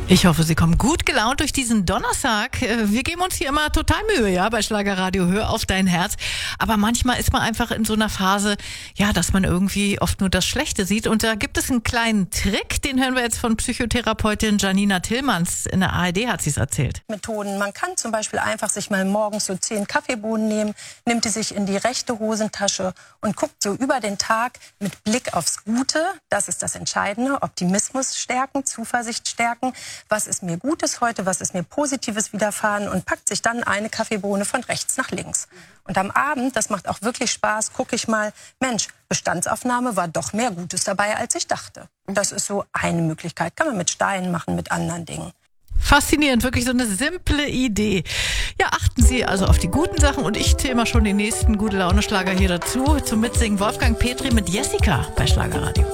Ich hoffe, Sie kommen gut gelaunt durch diesen Donnerstag. Wir geben uns hier immer total Mühe, ja, bei Schlagerradio. Hör auf dein Herz. Aber manchmal ist man einfach in so einer Phase, ja, dass man irgendwie oft nur das Schlechte sieht. Und da gibt es einen kleinen Trick, den hören wir jetzt von Psychotherapeutin Janina Tillmanns. In der ARD hat sie es erzählt. Methoden. Man kann zum Beispiel einfach sich mal morgens so 10 Kaffeebohnen nehmen, nimmt die sich in die rechte Hosentasche und guckt so über den Tag mit Blick aufs Gute. Das ist das Entscheidende. Optimismus stärken, Zuversicht stärken. Was ist mir Gutes heute, was ist mir Positives widerfahren und packt sich dann eine Kaffeebohne von rechts nach links. Und am Abend, das macht auch wirklich Spaß, gucke ich mal, Mensch, Bestandsaufnahme war doch mehr Gutes dabei, als ich dachte. Das ist so eine Möglichkeit, kann man mit Steinen machen, mit anderen Dingen. Faszinierend, wirklich so eine simple Idee. Ja, achten Sie also auf die guten Sachen und ich zähle mal schon den nächsten Gute-Laune-Schlager hier dazu. Zum Mitsingen Wolfgang Petri mit Jessica bei Schlagerradio.